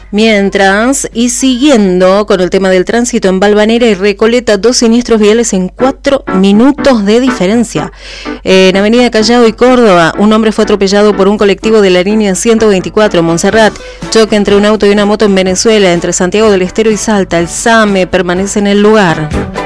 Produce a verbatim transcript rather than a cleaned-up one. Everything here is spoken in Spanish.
Mientras, y siguiendo con el tema del tránsito en Valvanera y Recoleta, dos siniestros viales en cuatro minutos de diferencia. En Avenida Callao y Córdoba, un hombre fue atropellado por un colectivo de la línea ciento veinticuatro. Montserrat, choque entre un auto y una moto en Venezuela, entre Santiago del Estero y Salta. El SAME permanece en el lugar.